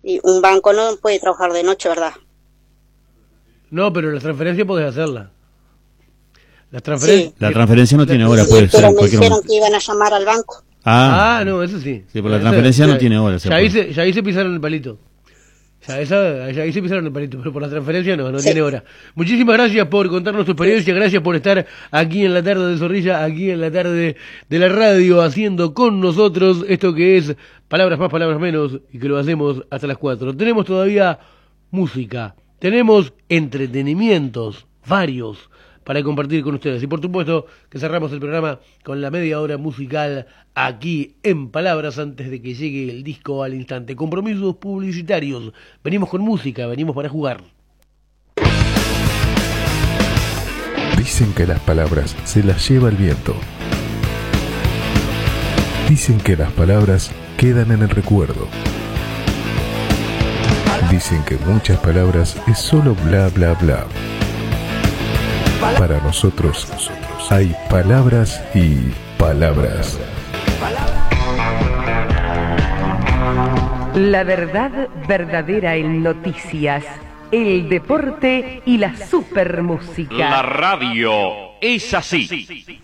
Y un banco no puede trabajar de noche, ¿verdad? No, pero la transferencia podés hacerla. Sí. La transferencia no tiene hora, Sí, puede ser pero en me cualquier dijeron momento. que iban a llamar al banco. Ah, no, eso sí. Sí, pero la transferencia no tiene hora. Ya ahí se pisaron el palito. Ya ahí se pisaron el palito, pero por la transferencia no Sí. tiene hora. Muchísimas gracias por contarnos tu experiencia, gracias por estar aquí en la tarde de Zorrilla, aquí en la tarde de la radio, haciendo con nosotros esto que es Palabras Más, Palabras Menos, y que lo hacemos hasta las 4. Tenemos todavía música, tenemos entretenimientos, varios, para compartir con ustedes. Y por supuesto que cerramos el programa con la media hora musical aquí en Palabras antes de que llegue el disco al instante. Compromisos publicitarios. Venimos con música, venimos para jugar. Dicen que las palabras se las lleva el viento. Dicen que las palabras quedan en el recuerdo. Dicen que muchas palabras es solo bla bla bla. Para nosotros hay palabras y palabras. La verdad verdadera en noticias, el deporte y la supermúsica. La radio es así.